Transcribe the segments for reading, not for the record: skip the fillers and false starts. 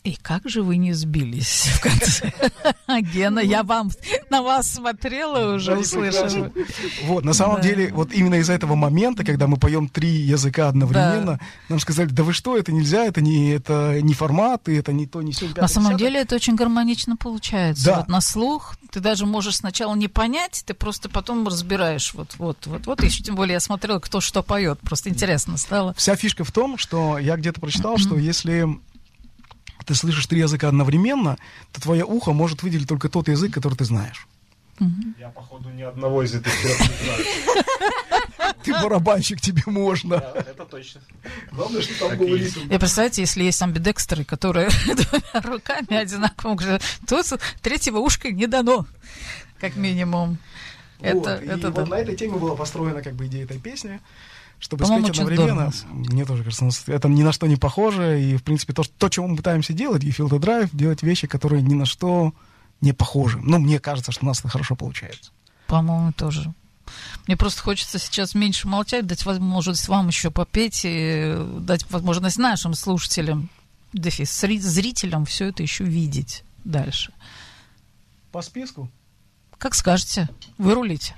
И как же вы не сбились в конце? Гена, я на вас смотрела уже, услышала. Вот, на самом деле, вот именно из-за этого момента, когда мы поем 3 языка одновременно, нам сказали, да вы что, это нельзя, это не формат, и это не то, не сё. На самом деле это очень гармонично получается. Да. Вот на слух ты даже можешь сначала не понять, ты просто потом разбираешь. Вот. И тем более я смотрела, кто что поет. Просто интересно стало. Вся фишка в том, что я где-то прочитал, что если ты слышишь 3 языка одновременно, то твое ухо может выделить только тот язык, который ты знаешь. Я, походу, ни одного из этих 3 не знаю. Ты барабанщик, тебе можно. Да, это точно. Главное, что там был ритм. И представьте, если есть амбидекстеры, которые 2 руками одинаково, то 3-го ушка не дано, как минимум. Вот на этой теме была построена как бы идея этой песни, чтобы По-моему, спеть одновременно. здорово. Мне тоже кажется, это ни на что не похоже, и, в принципе, то, чего мы пытаемся делать, и Field Drive, делать вещи, которые ни на что не похожи. Ну, мне кажется, что у нас это хорошо получается. По-моему, тоже. Мне просто хочется сейчас меньше молчать, дать возможность вам еще попеть, и дать возможность нашим слушателям, зрителям все это еще видеть дальше. По списку? Как скажете, вы рулите.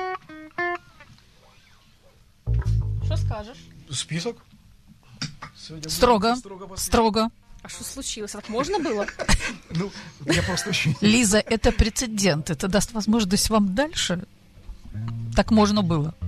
Что скажешь? Список? Строго. А что случилось? Так можно было? Ну, я просто очень... Лиза, это прецедент. Это даст возможность вам дальше. Так можно было.